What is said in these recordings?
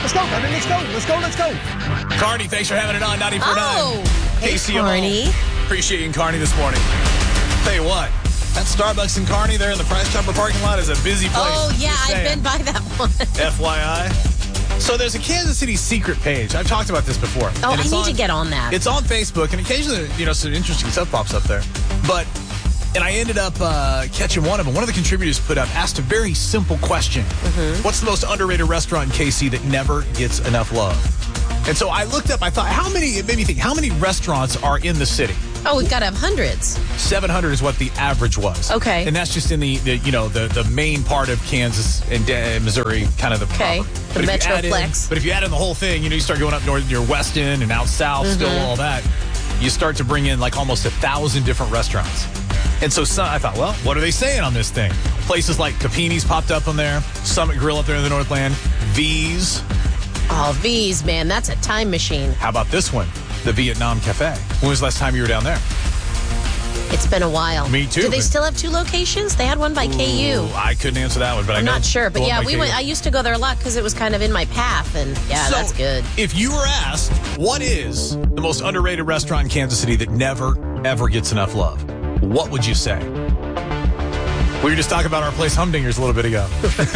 Let's go, Thunder. Let's go. Carney, thanks for having it on 94.9. Oh, hey, Carney. Appreciate you and Carney this morning. Tell you what, that Starbucks in Carney there in the Price Chopper parking lot is a busy place. Oh, yeah, I've been by that one. FYI. So there's a Kansas City secret page. I've talked about this before. Oh, I need to get on that. It's on Facebook, and occasionally, some interesting stuff pops up there. And I ended up catching one of them. One of the contributors asked a very simple question. Mm-hmm. What's the most underrated restaurant in KC that never gets enough love? And so I looked up, it made me think, how many restaurants are in the city? Oh, we've got to have hundreds. 700 is what the average was. Okay. And that's just in the main part of Kansas and Missouri, kind of the proper. The Metroplex. But if you add in the whole thing, you start going up north near Weston and out south, still all that, you start to bring in like almost 1,000 different restaurants. And so I thought, well, what are they saying on this thing? Places like Capini's popped up on there, Summit Grill up there in the Northland, V's. Oh, V's, man, that's a time machine. How about this one? The Vietnam Cafe. When was the last time you were down there? It's been a while. Me too. Do they still have 2 locations? They had one by KU. I couldn't answer that one, but I'm not sure. But yeah, we went. I used to go there a lot because it was kind of in my path, and yeah, that's good. If you were asked, what is the most underrated restaurant in Kansas City that never, ever gets enough love, what would you say? We were just talking about our place Humdingers a little bit ago.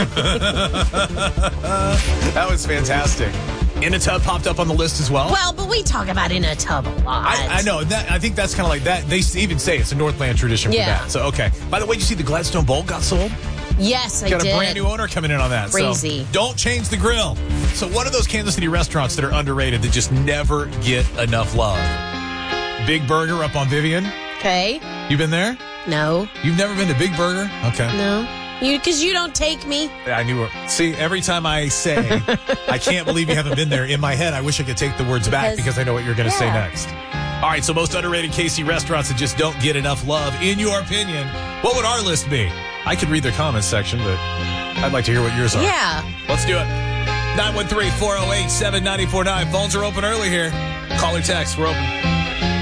That was fantastic. In a Tub popped up on the list as well. Well, but we talk about In a Tub a lot. I know. I think that's kind of like that. They even say it's a Northland tradition for that. So, okay. By the way, did you see the Gladstone Bowl got sold? Yes, I did. Got a brand new owner coming in on that. Crazy. So don't change the grill. So what are those Kansas City restaurants that are underrated that just never get enough love? Big Burger up on Vivian. Okay. You been there? No. You've never been to Big Burger? Okay. No. Because you don't take me. I knew it. See, every time I say, I can't believe you haven't been there, in my head, I wish I could take the words back because I know what you're going to say next. All right, so most underrated KC restaurants that just don't get enough love. In your opinion, what would our list be? I could read their comments section, but I'd like to hear what yours are. Yeah. Let's do it. 913-408-7949. Phones are open early here. Call or text. We're open.